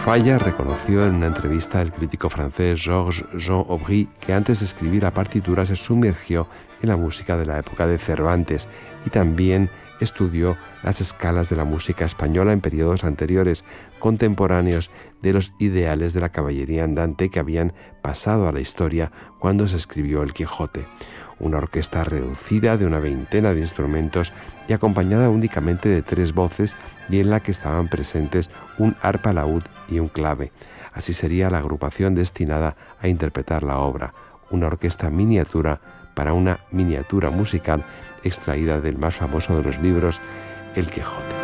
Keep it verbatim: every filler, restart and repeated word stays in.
falla reconoció en una entrevista el crítico francés Georges Jean Aubry que antes de escribir la partitura se sumergió en la música de la época de Cervantes y también estudió las escalas de la música española en periodos anteriores, contemporáneos de los ideales de la caballería andante que habían pasado a la historia cuando se escribió El Quijote. Una orquesta reducida de una veintena de instrumentos y acompañada únicamente de tres voces y en la que estaban presentes un arpa laúd y un clave. Así sería la agrupación destinada a interpretar la obra, una orquesta miniatura para una miniatura musical extraída del más famoso de los libros, El Quijote.